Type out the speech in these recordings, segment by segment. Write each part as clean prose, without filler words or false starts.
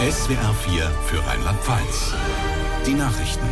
SWR 4 für Rheinland-Pfalz. Die Nachrichten.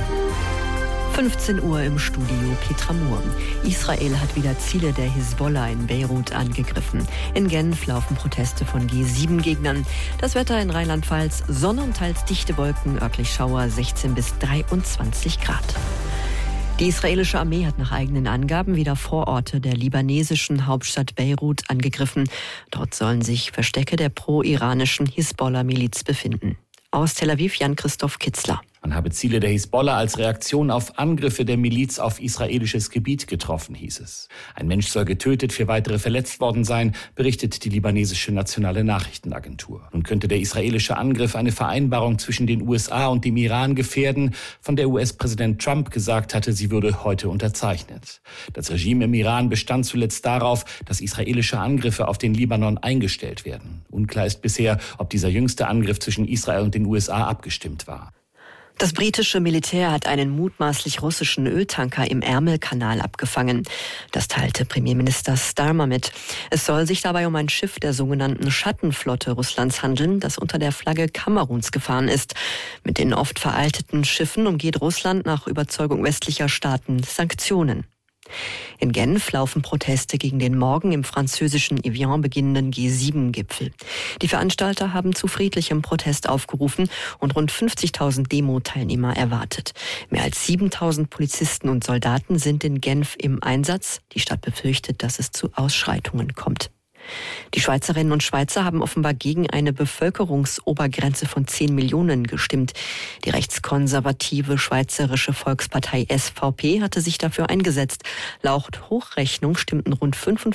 15 Uhr im Studio Petra Mohr. Israel hat wieder Ziele der Hisbollah in Beirut angegriffen. In Genf laufen Proteste von G7-Gegnern. Das Wetter in Rheinland-Pfalz: Sonne und teils dichte Wolken, örtlich Schauer, 16 bis 23 Grad. Die israelische Armee hat nach eigenen Angaben wieder Vororte der libanesischen Hauptstadt Beirut angegriffen. Dort sollen sich Verstecke der pro-iranischen Hisbollah-Miliz befinden. Aus Tel Aviv Jan-Christoph Kitzler. Man habe Ziele der Hisbollah als Reaktion auf Angriffe der Miliz auf israelisches Gebiet getroffen, hieß es. Ein Mensch soll getötet, 4 weitere verletzt worden sein, berichtet die libanesische nationale Nachrichtenagentur. Nun könnte der israelische Angriff eine Vereinbarung zwischen den USA und dem Iran gefährden, von der US-Präsident Trump gesagt hatte, sie würde heute unterzeichnet. Das Regime im Iran bestand zuletzt darauf, dass israelische Angriffe auf den Libanon eingestellt werden. Unklar ist bisher, ob dieser jüngste Angriff zwischen Israel und den USA abgestimmt war. Das britische Militär hat einen mutmaßlich russischen Öltanker im Ärmelkanal abgefangen. Das teilte Premierminister Starmer mit. Es soll sich dabei um ein Schiff der sogenannten Schattenflotte Russlands handeln, das unter der Flagge Kameruns gefahren ist. Mit den oft veralteten Schiffen umgeht Russland nach Überzeugung westlicher Staaten Sanktionen. In Genf laufen Proteste gegen den morgen im französischen Evian beginnenden G7-Gipfel. Die Veranstalter haben zu friedlichem Protest aufgerufen und rund 50.000 Demo-Teilnehmer erwartet. Mehr als 7.000 Polizisten und Soldaten sind in Genf im Einsatz. Die Stadt befürchtet, dass es zu Ausschreitungen kommt. Die Schweizerinnen und Schweizer haben offenbar gegen eine Bevölkerungsobergrenze von 10 Millionen gestimmt. Die rechtskonservative Schweizerische Volkspartei SVP hatte sich dafür eingesetzt. Laut Hochrechnung stimmten rund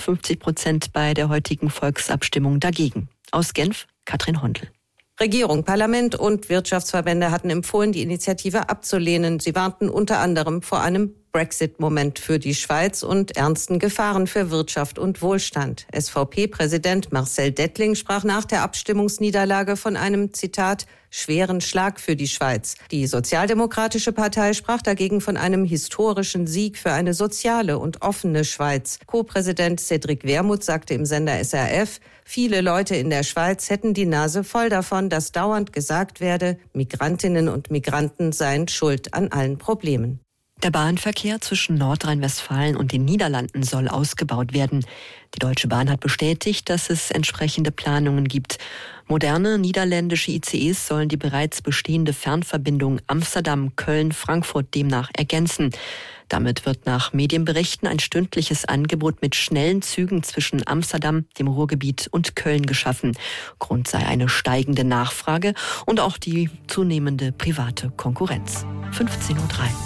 55% bei der heutigen Volksabstimmung dagegen. Aus Genf, Katrin Hondl. Regierung, Parlament und Wirtschaftsverbände hatten empfohlen, die Initiative abzulehnen. Sie warnten unter anderem vor einem Brexit-Moment für die Schweiz und ernsten Gefahren für Wirtschaft und Wohlstand. SVP-Präsident Marcel Dettling sprach nach der Abstimmungsniederlage von einem, Zitat, schweren Schlag für die Schweiz. Die Sozialdemokratische Partei sprach dagegen von einem historischen Sieg für eine soziale und offene Schweiz. Co-Präsident Cédric Wermuth sagte im Sender SRF, viele Leute in der Schweiz hätten die Nase voll davon, dass dauernd gesagt werde, Migrantinnen und Migranten seien schuld an allen Problemen. Der Bahnverkehr zwischen Nordrhein-Westfalen und den Niederlanden soll ausgebaut werden. Die Deutsche Bahn hat bestätigt, dass es entsprechende Planungen gibt. Moderne niederländische ICEs sollen die bereits bestehende Fernverbindung Amsterdam-Köln-Frankfurt demnach ergänzen. Damit wird nach Medienberichten ein stündliches Angebot mit schnellen Zügen zwischen Amsterdam, dem Ruhrgebiet und Köln geschaffen. Grund sei eine steigende Nachfrage und auch die zunehmende private Konkurrenz. 15:03 Uhr.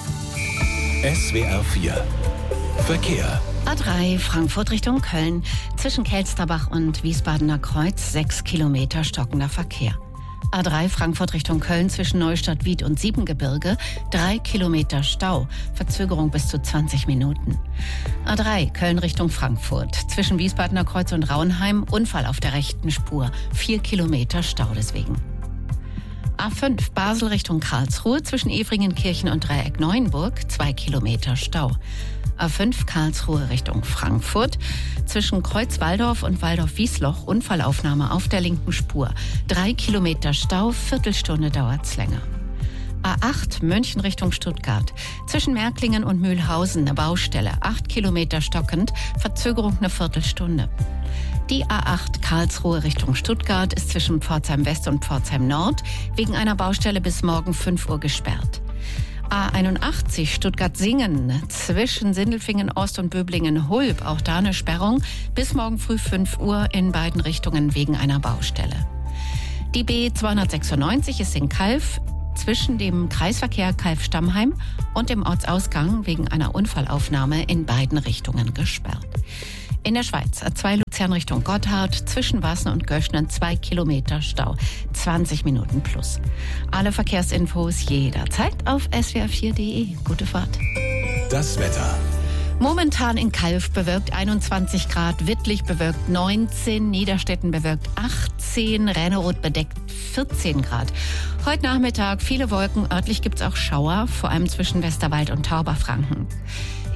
SWR 4 Verkehr. A3 Frankfurt Richtung Köln. Zwischen Kelsterbach und Wiesbadener Kreuz 6 Kilometer stockender Verkehr. A3 Frankfurt Richtung Köln zwischen Neustadt-Wied und Siebengebirge 3 Kilometer Stau. Verzögerung bis zu 20 Minuten. A3 Köln Richtung Frankfurt. Zwischen Wiesbadener Kreuz und Raunheim Unfall auf der rechten Spur. 4 Kilometer Stau deswegen. A5 Basel Richtung Karlsruhe zwischen Efringenkirchen und Dreieck Neuenburg 2 Kilometer Stau. A5 Karlsruhe Richtung Frankfurt zwischen Kreuz-Walldorf und Walldorf-Wiesloch Unfallaufnahme auf der linken Spur. 3 Kilometer Stau, Viertelstunde dauert's länger. A8 München Richtung Stuttgart. Zwischen Märklingen und Mühlhausen eine Baustelle. 8 Kilometer stockend, Verzögerung eine Viertelstunde. Die A8 Karlsruhe Richtung Stuttgart ist zwischen Pforzheim West und Pforzheim Nord wegen einer Baustelle bis morgen 5 Uhr gesperrt. A81 Stuttgart-Singen zwischen Sindelfingen Ost und Böblingen-Hulb, auch da eine Sperrung, bis morgen früh 5 Uhr in beiden Richtungen wegen einer Baustelle. Die B296 ist in Calw zwischen dem Kreisverkehr Calw-Stammheim und dem Ortsausgang wegen einer Unfallaufnahme in beiden Richtungen gesperrt. In der Schweiz A2 Luzern Richtung Gotthard zwischen Wassen und Göschnen 2 Kilometer Stau, 20 Minuten plus. Alle Verkehrsinfos jederzeit auf swr4.de. Gute Fahrt. Das Wetter. Momentan in Calw bewölkt 21 Grad, Wittlich bewölkt 19, Niederstetten bewölkt 18, Renneroth bedeckt 14 Grad. Heute Nachmittag viele Wolken, örtlich gibt's auch Schauer, vor allem zwischen Westerwald und Tauberfranken.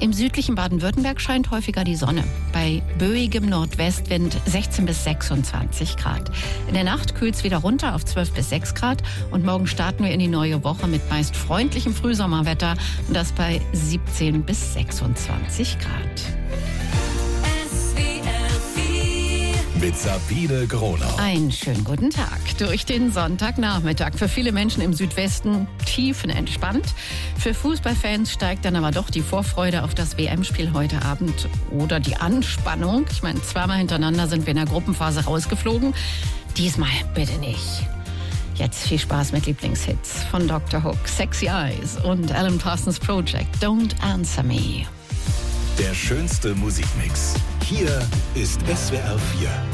Im südlichen Baden-Württemberg scheint häufiger die Sonne. Bei böigem Nordwestwind 16 bis 26 Grad. In der Nacht kühlt es wieder runter auf 12 bis 6 Grad. Und morgen starten wir in die neue Woche mit meist freundlichem Frühsommerwetter. Und das bei 17 bis 26 Grad. Mit Sabine Gronau. Einen schönen guten Tag durch den Sonntagnachmittag. Für viele Menschen im Südwesten tiefenentspannt. Für Fußballfans steigt dann aber doch die Vorfreude auf das WM-Spiel heute Abend oder die Anspannung. Ich meine, zweimal hintereinander sind wir in der Gruppenphase rausgeflogen. Diesmal bitte nicht. Jetzt viel Spaß mit Lieblingshits von Dr. Hook, Sexy Eyes und Alan Parsons Project, Don't Answer Me. Der schönste Musikmix. Hier ist SWR 4.